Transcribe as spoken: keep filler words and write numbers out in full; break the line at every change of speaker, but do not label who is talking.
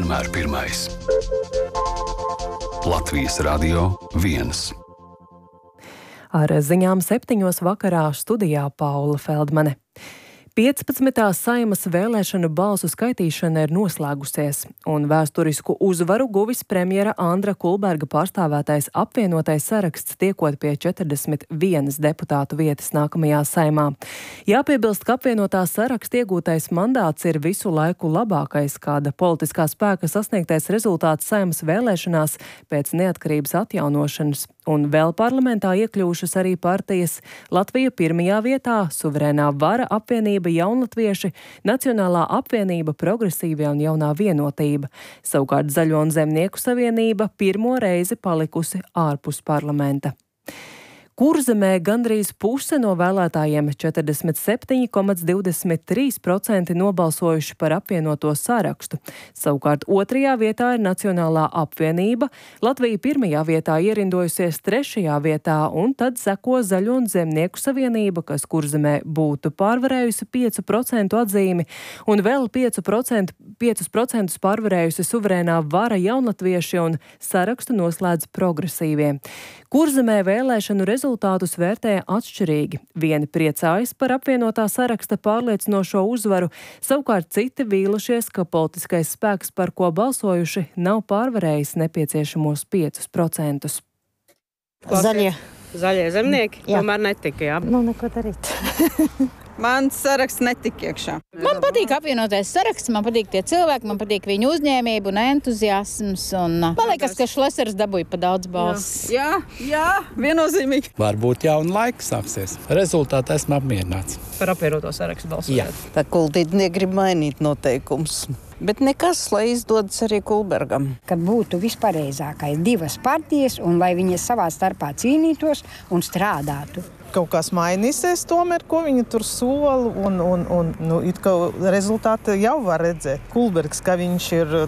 vienmēr pirmais. Latvijas Radio viens.
Ar ziņām septiņos vakarā studijā Paula Feldmane. piecpadsmitā Saeimas vēlēšanu balsu skaitīšana ir noslēgusies, un vēsturisku uzvaru guvis premjera Andra Kulberga pārstāvētais apvienotais saraksts, tiekot pie četrdesmit vienas deputātu vietas nākamajā Saeimā. Jāpiebilst, ka apvienotā saraksta iegūtais mandāts ir visu laiku labākais, kāda politiskā spēka sasniegtais rezultāts Saeimas vēlēšanās pēc neatkarības atjaunošanas, un vēl parlamentā iekļūšas arī partijas Latvija pirmajā vietā, Suverēnā vara apvienība, Jaunatvieši, Nacionālā apvienība, Progresīvie un Jaunā vienotība. Savukārt Zaļo un Zemnieku savienība pirmo reizi palikusi ārpus parlamenta. Kurzemē gandrīz puse no vēlētājiem, četrdesmit septiņi komats divdesmit trīs procenti nobalsojuši par apvienoto sarakstu. Savukārt otrajā vietā ir Nacionālā apvienība, Latvija pirmajā vietā ierindojusies trešajā vietā, un tad seko Zaļo un Zemnieku savienība, kas Kurzemē būtu pārvarējusi piecu procentu atzīmi, un vēl piecus procentus pārvarējusi Suverēnā vara, Jaunatvieši, un sarakstu noslēdz Progresīvie. Kurzemē vēlēšanu rezultātus vērtē atšķirīgi. Vieni priecājas par apvienotā saraksta pārliecinošo uzvaru, savukārt citi vīlušies, ka politiskais spēks, par ko balsojuši, nav pārvarējis nepieciešamos piecus procentus.
Zaļie.
Zaļie zemnieki?
Jā.
Tomēr netika, jā.
Nu, neko darīt.
Mans saraksts netika iekšā.
Man patīk apvienotais saraksts, man patīk tie cilvēki, man patīk viņu uzņēmība un entuziasms. Un, man liekas, ka Šlesers dabūja pa daudz balsis.
Jā, jā, viennozīmīgi.
Varbūt jauna laika sāksies. Rezultātā esmu apmierināts.
Par apvienoto sarakstu balsojāt.
Tā kuldītnieki grib mainīt noteikumus. Bet nekas, lai izdodas arī Kulbergam.
Kad būtu vispareizākais divas partijas un lai viņas savā starpā cīnītos un strādātu.
Kaut kas mainīsies tomēr, ko viņi tur sola, un, un, un nu, it kā rezultāti jau var redzēt. Kulbergs, ka viņš ir